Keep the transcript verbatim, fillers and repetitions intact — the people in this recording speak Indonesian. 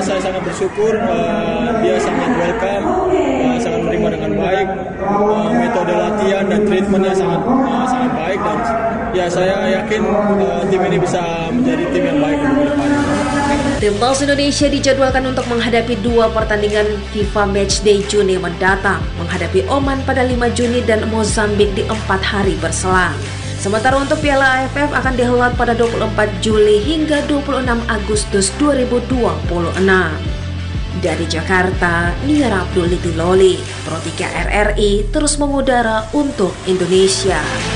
saya sangat bersyukur, uh, dia sangat welcome, uh, sangat menerima dengan baik, uh, metode latihan dan treatmentnya sangat uh, sangat baik, dan ya saya yakin uh, tim ini bisa menjadi tim yang baik untuk depan. Timnas Indonesia dijadwalkan untuk menghadapi dua pertandingan FIFA Matchday Juni mendatang, menghadapi Oman pada lima Juni dan Mozambik di empat hari berselang. Sementara untuk Piala A F F akan dihelat pada dua puluh empat Juli hingga dua puluh enam Agustus dua ribu dua puluh enam. Dari Jakarta, Nia Abdul Loli, Pro tiga R R I terus mengudara untuk Indonesia.